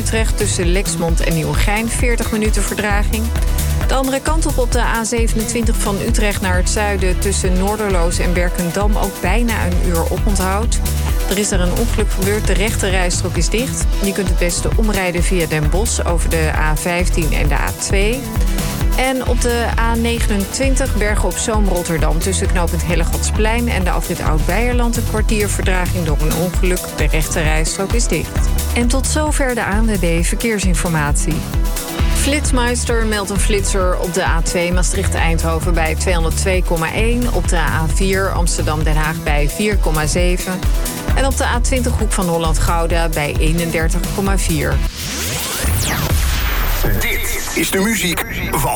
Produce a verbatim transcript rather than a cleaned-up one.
Utrecht tussen Lexmond en Nieuwegein, veertig minuten vertraging. De andere kant op op de A zevenentwintig van Utrecht naar het zuiden tussen Noorderloos en Berkendam ook bijna een uur oponthoud. Er is er een ongeluk gebeurd, de rechte rijstrook is dicht. Je kunt het beste omrijden via Den Bosch over de A vijftien en de A twee. En op de A negenentwintig Bergen op Zoom Rotterdam tussen knooppunt Hellegatsplein en de afrit Oud-Beierland een kwartier vertraging door een ongeluk. De rechte rijstrook is dicht. En tot zover de A N W B Verkeersinformatie. Flitsmeister meldt een flitser op de A twee Maastricht-Eindhoven bij tweehonderdtwee komma één. Op de A vier Amsterdam-Den Haag bij vier komma zeven. En op de A twintig Hoek van Holland-Gouda bij eenendertig komma vier. Dit is de muziek van